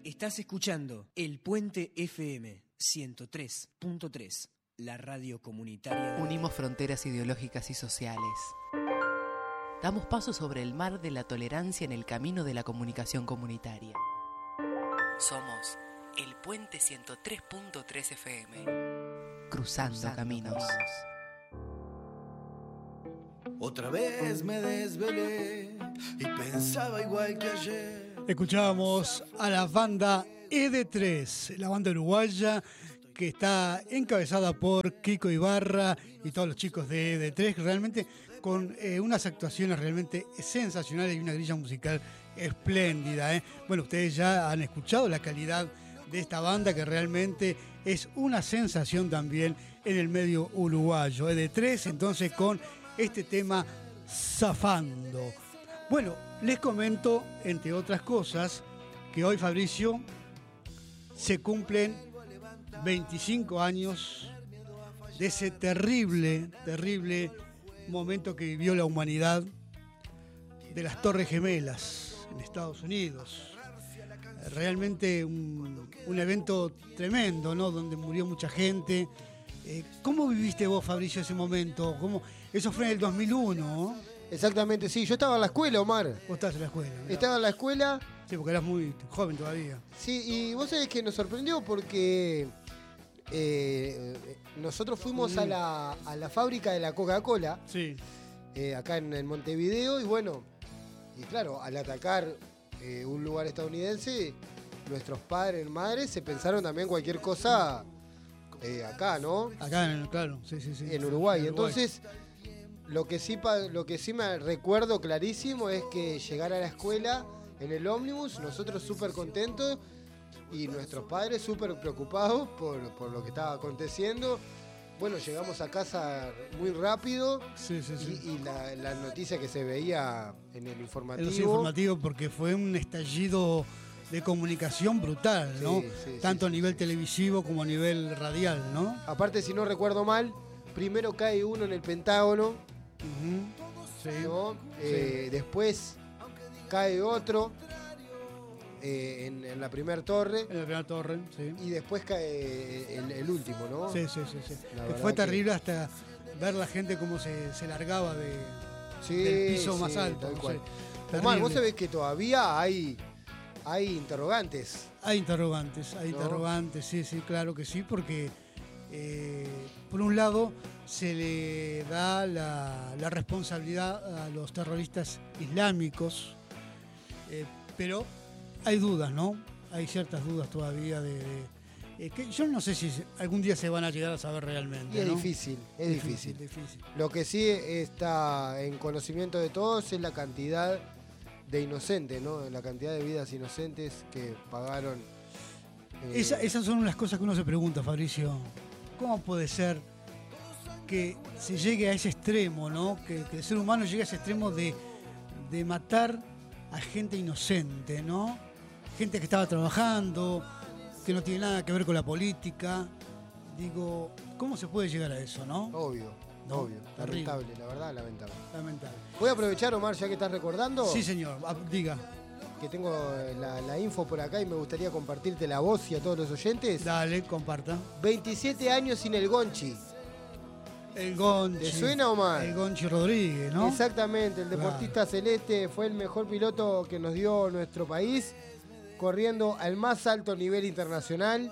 Estás escuchando El Puente FM 103.3, la radio comunitaria. Unimos fronteras ideológicas y sociales. Damos paso sobre el mar de la tolerancia en el camino de la comunicación comunitaria. Somos El Puente 103.3 FM. Cruzando caminos. Otra vez me desvelé y pensaba igual que ayer. Escuchábamos a la banda ED3, la banda uruguaya que está encabezada por Kiko Ibarra y todos los chicos de ED3, realmente con unas actuaciones realmente sensacionales y una grilla musical espléndida. Bueno, ustedes ya han escuchado la calidad de esta banda que realmente es una sensación también en el medio uruguayo. ED3 entonces con este tema Zafando. Bueno, les comento, entre otras cosas, que hoy, Fabricio, se cumplen 25 años de ese terrible momento que vivió la humanidad de las Torres Gemelas en Estados Unidos. Realmente un evento tremendo, ¿no? Donde murió mucha gente. ¿Cómo viviste vos, Fabricio, ese momento? Eso fue en el 2001, ¿no? Exactamente, sí. Yo estaba en la escuela, Omar. Vos estás en la escuela. Mirá. Estaba en la escuela. Sí, porque eras muy joven todavía. Sí, y vos sabés que nos sorprendió porque nosotros fuimos a la fábrica de la Coca-Cola. Sí. Acá en Montevideo. Y bueno, y claro, al atacar un lugar estadounidense, nuestros padres y madres se pensaron también cualquier cosa acá, ¿no? Acá, claro, sí. En Uruguay. Entonces, lo que sí me recuerdo clarísimo es que llegar a la escuela en el ómnibus, nosotros súper contentos y nuestros padres súper preocupados por lo que estaba aconteciendo. Bueno, llegamos a casa muy rápido. Sí. Y la noticia que se veía en el informativo. En los informativos, porque fue un estallido de comunicación brutal, ¿no? Tanto a nivel televisivo como a nivel radial, ¿no? Aparte, si no recuerdo mal, primero cae uno en el Pentágono, ¿no? Después cae otro en la primera torre. En la primera torre, sí. Y después cae el último, ¿no? Sí. Que fue terrible hasta ver la gente cómo se largaba del piso más alto. Tal cual. Omar, vos sabés que todavía hay interrogantes. Hay interrogantes, sí, claro que sí, porque por un lado se le da la responsabilidad a los terroristas islámicos, pero hay dudas, ¿no? Hay ciertas dudas todavía que yo no sé si algún día se van a llegar a saber realmente. Y es ¿no? difícil. Difícil. Lo que sí está en conocimiento de todos es la cantidad de inocentes, ¿no? La cantidad de vidas inocentes que pagaron. Esas son las cosas que uno se pregunta, Fabricio. ¿Cómo puede ser que se llegue a ese extremo, ¿no? Que el ser humano llegue a ese extremo de matar a gente inocente, ¿no? Gente que estaba trabajando, que no tiene nada que ver con la política. Digo, ¿cómo se puede llegar a eso, no? Obvio. Lamentable, la verdad, lamentable. Voy a aprovechar, Omar, ya que estás recordando. Sí, señor, diga. Que tengo la info por acá y me gustaría compartirte la voz y a todos los oyentes. Dale, comparta. 27 años sin el Gonchi. El Gonchi. ¿Te suena, Omar? El Gonchi Rodríguez, ¿no? Exactamente, el deportista celeste fue el mejor piloto que nos dio nuestro país, corriendo al más alto nivel internacional.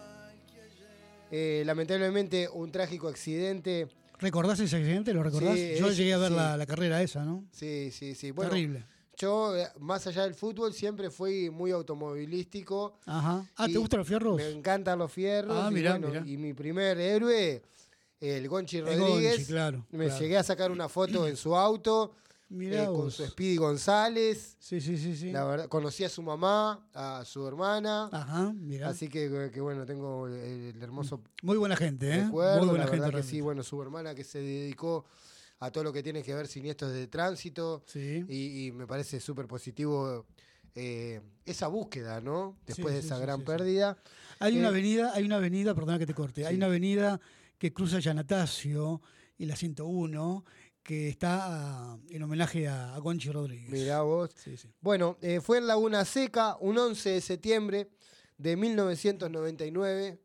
Lamentablemente, un trágico accidente. ¿Recordás ese accidente? ¿Lo recordás? Sí, yo llegué a ver la carrera esa, ¿no? Sí. Bueno, terrible. Yo, más allá del fútbol, siempre fui muy automovilístico. Ajá. ¿Te gustan los fierros? Me encantan los fierros. Mirá. Y mi primer héroe, el Gonchi Rodríguez. Claro. Llegué a sacar una foto en su auto. Con su Speedy González. Sí. La verdad, conocí a su mamá, a su hermana. Ajá, mirá. Así que bueno, tengo el hermoso. Muy buena gente, ¿eh? Recuerdo, muy buena la gente. Verdad que sí, bueno, su hermana que se dedicó a todo lo que tiene que ver siniestros de tránsito. Sí. Y me parece súper positivo esa búsqueda, ¿no? Después de esa gran pérdida. Hay una avenida, perdona que te corte, hay una avenida que cruza Yanatacio y la 101, que está en homenaje a Gonchi Rodríguez. Mirá vos. Sí. Bueno, fue en Laguna Seca, un 11 de septiembre de 1999.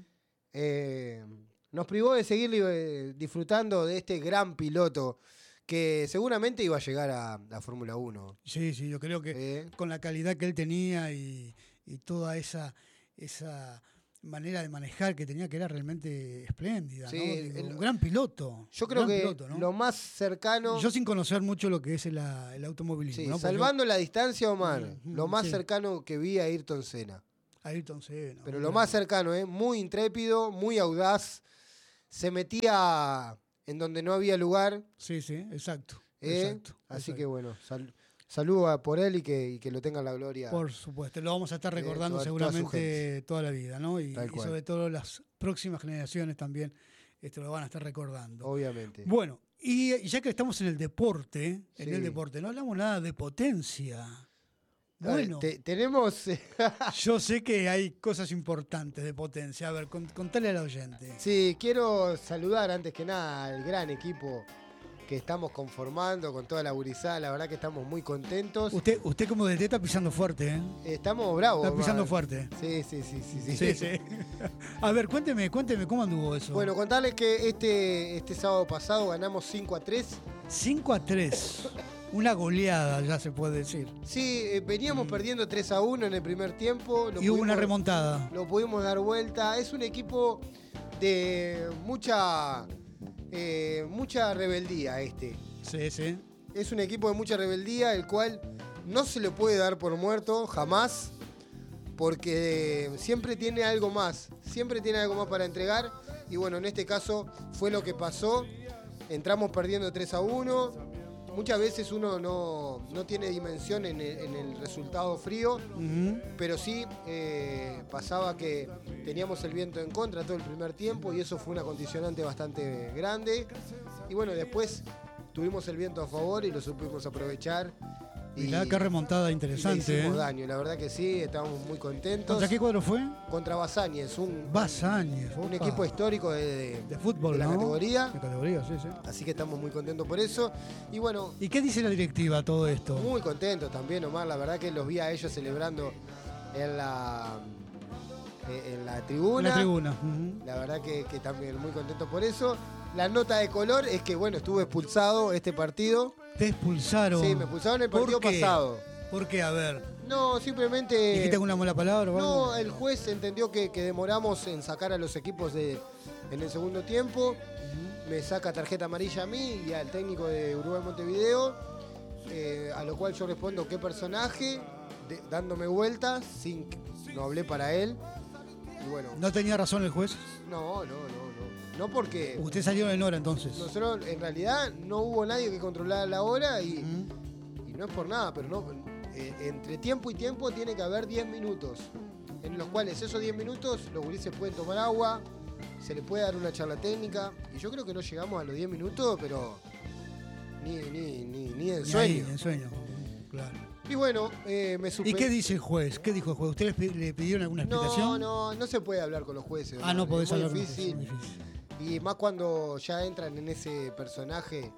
Nos privó de seguir disfrutando de este gran piloto que seguramente iba a llegar a la Fórmula 1. Sí, yo creo que con la calidad que él tenía y toda esa manera de manejar que tenía, que era realmente espléndida, Sí, ¿no? Un gran piloto. Yo creo que piloto, ¿no? lo más cercano... Yo sin conocer mucho lo que es el automovilismo. Sí, ¿no? salvando la distancia, Omar, lo más sí. cercano que vi a Ayrton Senna. Ayrton Senna. Pero lo más cercano, muy intrépido, muy audaz. Se metía en donde no había lugar. Sí, exacto. Así que bueno, saludo por él y que lo tenga en la gloria. Por supuesto, lo vamos a estar recordando toda seguramente toda la vida, ¿no? Y Tal cual. sobre todo las próximas generaciones también lo van a estar recordando. Obviamente. Bueno, y ya que estamos en el deporte, no hablamos nada de potencia. Bueno, tenemos... yo sé que hay cosas importantes de potencia. A ver, contale al oyente. Sí, quiero saludar antes que nada al gran equipo que estamos conformando con toda la gurizada. La verdad que estamos muy contentos. Usted como DT está pisando fuerte, ¿eh? Estamos bravos. Está pisando Omar. fuerte. Sí. A ver, cuénteme cómo anduvo eso. Bueno, contarles que este sábado pasado ganamos 5-3. 5-3. Una goleada, ya se puede decir. Sí, veníamos perdiendo 3-1 en el primer tiempo. Y hubo una remontada. Lo pudimos dar vuelta. Es un equipo de mucha rebeldía Sí. Es un equipo de mucha rebeldía, el cual no se le puede dar por muerto, jamás, porque siempre tiene algo más para entregar. Y bueno, en este caso fue lo que pasó. Entramos perdiendo 3-1. Muchas veces uno no tiene dimensión en el resultado frío, pero sí pasaba que teníamos el viento en contra todo el primer tiempo y eso fue una condicionante bastante grande. Y bueno, después tuvimos el viento a favor y lo supimos aprovechar. Mirá qué remontada interesante. Le hicimos daño, la verdad que sí, estábamos muy contentos. ¿Contra qué cuadro fue? Contra Basáñez, un equipo histórico de fútbol, de la ¿no? categoría. De categoría, sí. Así que estamos muy contentos por eso. Y bueno. ¿Y qué dice la directiva a todo esto? Muy contentos también, Omar. La verdad que los vi a ellos celebrando en la tribuna. En la tribuna. La verdad que también muy contentos por eso. La nota de color es que, bueno, estuve expulsado este partido. ¿Te expulsaron? Sí, me expulsaron el partido pasado. ¿Por qué? A ver. No, simplemente... ¿Dijiste alguna mala palabra o algo? No, el juez entendió que demoramos en sacar a los equipos en el segundo tiempo. Me saca tarjeta amarilla a mí y al técnico de Uruguay Montevideo. A lo cual yo respondo, ¿qué personaje? Dándome vueltas, no hablé para él. Y bueno. ¿No tenía razón el juez? No. No porque... ¿Usted salió en hora entonces? Nosotros, en realidad, no hubo nadie que controlara la hora y no es por nada, pero no, entre tiempo y tiempo tiene que haber 10 minutos, en los cuales esos 10 minutos los gurises pueden tomar agua, se les puede dar una charla técnica, y yo creo que no llegamos a los 10 minutos, pero ni en sueño. Ni en sueño, claro. Y bueno, me supe... ¿Y qué dice el juez? ¿Qué dijo el juez? ¿Ustedes le pidieron alguna explicación? No se puede hablar con los jueces. No podés hablar con los jueces. Es muy difícil. Y más cuando ya entran en ese personaje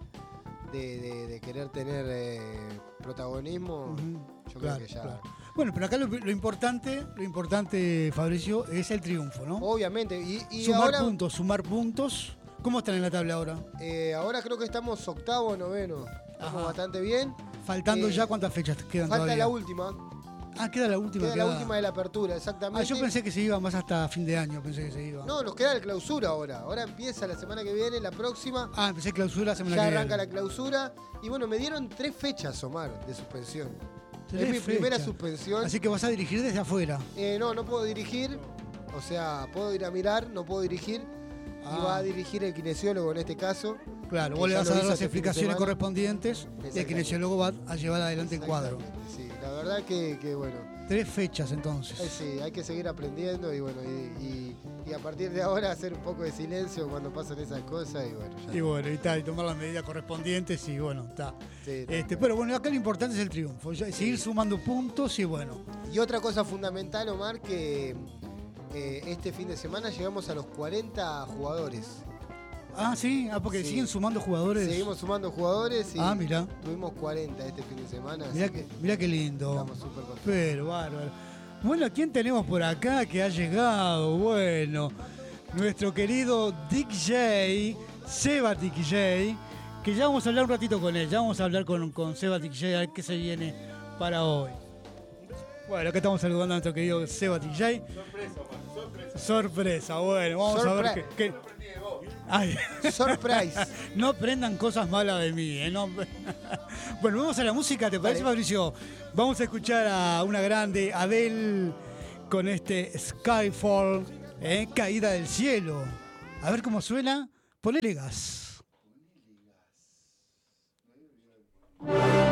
de querer tener protagonismo, yo creo que ya... Claro. Bueno, pero acá lo importante, Fabricio, es el triunfo, ¿no? Obviamente. Y sumar puntos. ¿Cómo están en la tabla ahora? Ahora creo que estamos octavo o noveno. Estamos bastante bien. Faltando ya, ¿cuántas fechas quedan falta todavía? La última. Queda la última. Queda la última de la apertura, exactamente. Yo pensé que se iba más hasta fin de año, No, nos queda la clausura ahora. Ahora empieza la semana que viene, la próxima. Empecé clausura la semana que viene. Ya arranca la clausura. Y bueno, me dieron 3 fechas, Omar, de suspensión. Es mi primera suspensión. Así que vas a dirigir desde afuera. No puedo dirigir. O sea, puedo ir a mirar, no puedo dirigir. Y va a dirigir el kinesiólogo en este caso. Claro, vos le vas a dar las explicaciones correspondientes y el kinesiólogo va a llevar adelante el cuadro. Sí, la verdad que bueno. 3 fechas entonces. Sí, hay que seguir aprendiendo y bueno, y a partir de ahora hacer un poco de silencio cuando pasan esas cosas y bueno. Y tomar las medidas correspondientes y bueno, está. Sí, pero bueno, acá lo importante es el triunfo, seguir sumando puntos y bueno. Y otra cosa fundamental, Omar, que este fin de semana llegamos a los 40 jugadores. Sí, porque siguen sumando jugadores. Seguimos sumando jugadores y mirá. tuvimos 40 este fin de semana. Mirá qué lindo. Estamos súper contentos. Pero bárbaro. Bueno, ¿quién tenemos por acá que ha llegado? Bueno, nuestro querido Dick J, Seba Dick J, que ya vamos a hablar un ratito con él. Ya vamos a hablar con Seba Dick J a ver qué se viene para hoy. Bueno, acá estamos saludando a nuestro querido Seba Dick J. Sorpresa, bueno, vamos a ver qué... Ay. Surprise. No prendan cosas malas de mí, No... Bueno, vamos a la música, ¿te parece, Fabricio? Vamos a escuchar a una grande, Adele, con este Skyfall, Caída del cielo. A ver cómo suena. Ponele gas.